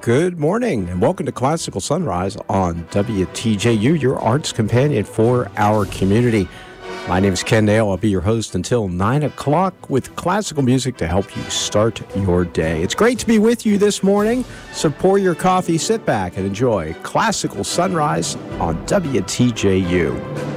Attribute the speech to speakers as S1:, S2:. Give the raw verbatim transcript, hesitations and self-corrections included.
S1: Good morning, and welcome to Classical Sunrise on W T J U, your arts companion for our community. My name is Ken Dale. I'll be your host until nine o'clock with classical music to help you start your day. It's great to be with you this morning, so pour your coffee, sit back, and enjoy Classical Sunrise on W T J U.